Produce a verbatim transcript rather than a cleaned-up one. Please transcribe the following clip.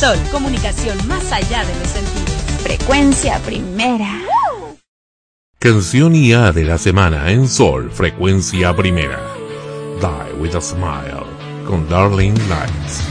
Sol, comunicación más allá de los sentidos. Frecuencia primera. Canción I A de la semana en Sol, Frecuencia Primera. Die with a Smile, con Darling Lights.